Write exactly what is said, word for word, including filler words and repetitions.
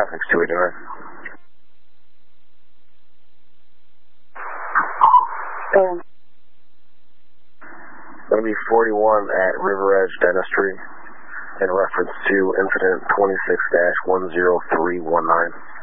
six two eight nine. Oh. Going to be forty-one at River Edge Dentistry in reference to incident twenty-six dash one zero three one nine.